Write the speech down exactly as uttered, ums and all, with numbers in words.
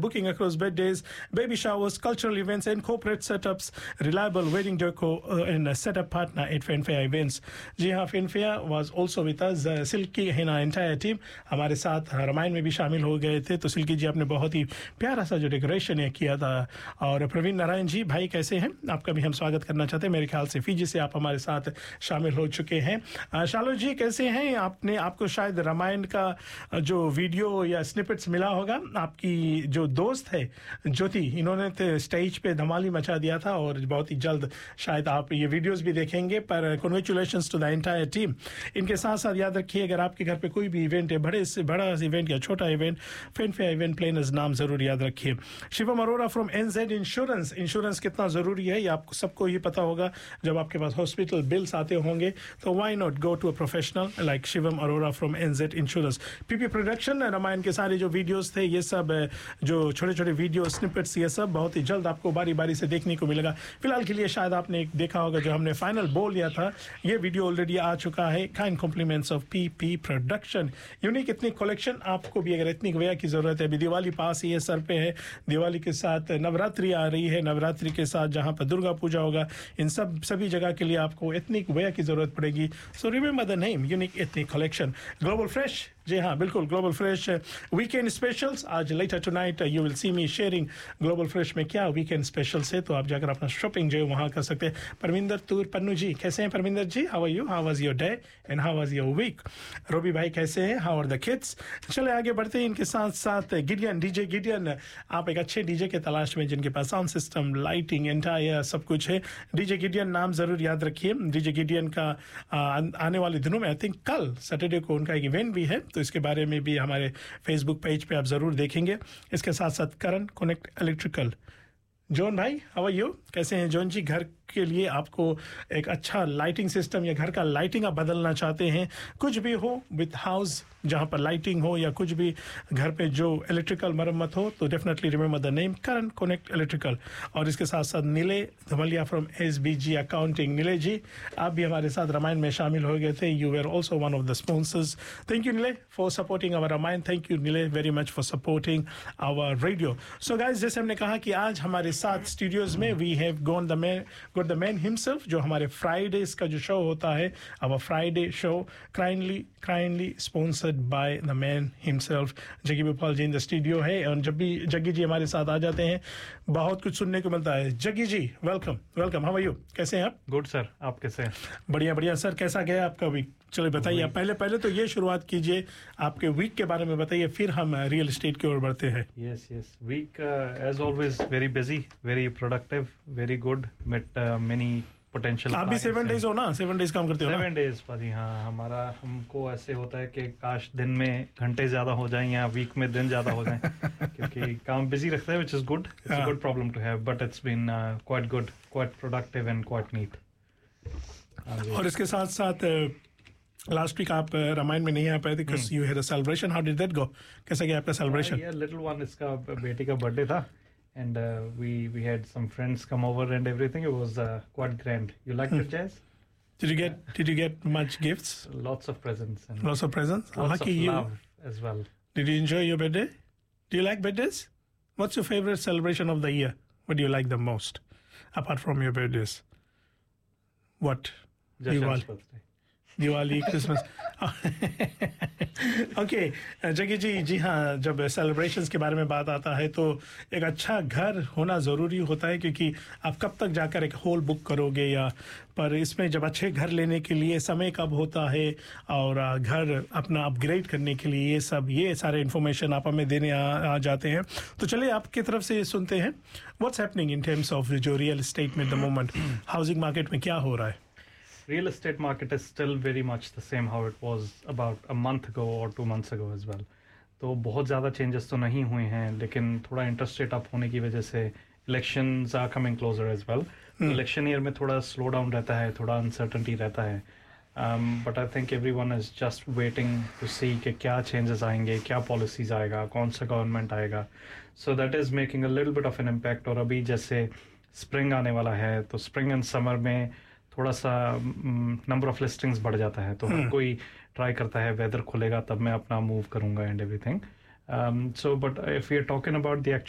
booking across birthdays, baby showers, cultural events, and corporate setups. Reliable wedding decor uh, and a setup partner at Fanfare Events. जी हाँ, Fanfare was also with us. Uh, Silky and our entire team हमारे साथ रामायण में भी शामिल हो गए थे. तो सिल्की जी आपने बहुत ही प्यारा सा जो डेकोरेशन है किया था. और प्रवीण नारायण जी, भाई कैसे हैं? आपका भी हम स्वागत करना चाहते हैं. मेरे ख्याल से फीजी से आप हमारे साथ शामिल हो चुके हैं. शालो जी कैसे हैं? आपने आपको शायद रामायण का जो वीडियो या स्निपेट्स मिला होगा. आपकी जो दोस्त है ज्योति, इन्होंने तो स्टेज पे धमाली मचा दिया था और बहुत ही जल्द शायद आप ये वीडियोस भी देखेंगे. पर congratulations to the entire team. इनके साथ साथ याद रखिए, अगर आपके घर पे कोई भी इवेंट है, बड़े से बड़ा इवेंट या छोटा इवेंट, फैनफेयर इवेंट प्लानर्स नाम जरूर याद रखिए. Shivam Arora from एनजेड insurance. Insurance कितना जरूरी है ये आपको सबको ही पता होगा. जब आपके पास हॉस्पिटल बिल्स आते होंगे तो why not go to a professional like Shivam Arora from एनजेड insurance. PP production, Ramayan के सारे जो वीडियोस थे, ये सब जो छोटे छोटे वीडियो स्निपेट्स, ये सब बहुत ही जल्द आपको बारी बारी से देखने को मिलेगा. फिलहाल के लिए शायद आपने एक देखा होगा जो हमने फाइनल बोल लिया था, ये वीडियो ऑलरेडी आ चुका है. Kind compliments of PP production. Unique इतनी कलेक्शन. आपको भी अगर इतनी वेयर की जरूरत है, अभी दिवाली पास ही है, सर पे है. दिवाली के साथ नवरात्रि आ रही है, नवरात्रि के साथ जहां पर दुर्गा पूजा होगा, इन सब सभी जगह के लिए आपको एथनिक वेयर की जरूरत पड़ेगी. So remember the name, unique ethnic collection. Global fresh, जी हाँ बिल्कुल, ग्लोबल फ्रेश वीकेंड स्पेशल्स. आज letter tonight you will see me sharing global fresh में क्या वीकेंड स्पेशल्स है, तो आप जाकर अपना शॉपिंग जो है वहाँ कर सकते हैं. परमिंदर तूर पन्नू जी कैसे हैं? परमिंदर जी, how are you? How was your day and how was your week? रोबी भाई कैसे हैं? How are the kids? चले आगे बढ़ते हैं. इनके साथ साथ गिडियन, डीजे गिडियन. आप एक अच्छे डीजे के तलाश में जिनके पास साउंड सिस्टम, लाइटिंग, एंटायर सब कुछ है. डीजे गिडियन नाम जरूर याद रखिए. डीजे गिडियन का आ, आने वाले दिनों में, आई थिंक कल सैटरडे को उनका एक इवेंट भी है, तो इसके बारे में भी हमारे फेसबुक पेज पे आप जरूर देखेंगे. इसके साथ साथ करण कनेक्ट इलेक्ट्रिकल. जॉन भाई, हाउ आर यू? कैसे हैं जॉन जी? घर के लिए आपको एक अच्छा लाइटिंग सिस्टम या घर का लाइटिंग आप बदलना चाहते हैं, कुछ भी हो विथ हाउस जहां पर लाइटिंग हो या कुछ भी घर पे जो इलेक्ट्रिकल मरम्मत हो, तो definitely remember the name Karan connect electrical. और इसके साथ साथ नीले धमलिया फ्रॉम एसबीजी अकाउंटिंग. नीले जी, आप भी हमारे साथ रामायण में शामिल हो गए थे. You were also one of the sponsors. Thank you नीले for supporting our Ramayan. Thank you नीले very much for supporting our radio. So guys, जैसे हमने कहा कि आज हमारे साथ स्टूडियोज में we have gone the man got the man himself, जो हमारे फ्राइडेज का जो शो होता है, hour Friday show kindly kindly sponsored by the man himself. Jaggi Bhopal ji in the studio है. और जब भी जग्गी जी हमारे साथ आ जाते हैं बहुत कुछ सुनने को मिलता है. जग्गी जी welcome welcome. How are you? कैसे हैं आप? गुड सर, आप कैसे हैं? बढ़िया बढ़िया सर. कैसा गया आपका वीक? चलो बताइए. पहले पहले तो ये शुरुआत कीजिए, आपके वीक के बारे में बताइए, फिर हम रियल एस्टेट की ओर बढ़ते हैं. Yes yes week as always very busy, very productive, very good, met many potential. आप भी सेवन डेज हो ना? सेवन डेज काम करते हो ना? सेवन डेज पर ही. हाँ, हमारा हमको ऐसे होता है कि काश दिन में घंटे ज्यादा हो जाएं या वीक में दिन ज्यादा हो जाएं क्योंकि काम बिजी रखता है, which is good. It's a good problem to have, but it's been quite good, quite productive and quite NEET. और इसके साथ साथ लास्ट वीक आप रामायण में नहीं आ पाए थे because you had a celebration. How did that go? कैसा गया आपका सेलिब्रेशन? या लिटिल वन, इसका बेटी का बर्थडे था. And uh, we we had some friends come over and everything. It was uh, quite grand. You liked it, Jazz? Did you get Did you get much gifts? Lots of presents. And lots of presents. Lots Lucky of you. love as well. Did you enjoy your birthday? Do you like birthdays? What's your favorite celebration of the year? What do you like the most, apart from your birthdays? What? Jashan's birthday. Diwali, Christmas. Okay जगी जी, जी हाँ, जब celebrations के बारे में बात आता है तो एक अच्छा घर होना ज़रूरी होता है, क्योंकि आप कब तक जाकर एक होल बुक करोगे या, पर इसमें जब अच्छे घर लेने के लिए समय कब होता है और घर अपना अपग्रेड करने के लिए, ये सब ये सारे इन्फॉर्मेशन आप हमें देने आ, आ जाते हैं. तो चलिए आपकी तरफ से सुनते हैं what's happening in terms of जो रियल एस्टेट में द मोमेंट, हाउसिंग मार्केट में क्या हो रहा है. Real estate market is still very much the same how it was about a month ago or two months ago as well. तो बहुत ज़्यादा changes तो नहीं हुए हैं, लेकिन थोड़ा interest rate up होने की वजह से elections are coming closer as well. hmm. Election year में थोड़ा slow down रहता है, थोड़ा uncertainty रहता है. um, but I think everyone is just waiting to see कि क्या changes आएंगे, क्या policies आएगा, कौन सा government आएगा. So that is making a little bit of an impact. और अभी जैसे spring आने वाला है, तो spring and summer में थोड़ा सा नंबर ऑफ लिस्टिंग्स बढ़ जाता है, तो हर कोई ट्राई करता है वेदर खुलेगा तब मैं अपना मूव करूंगा and everything. So but if you are talking about the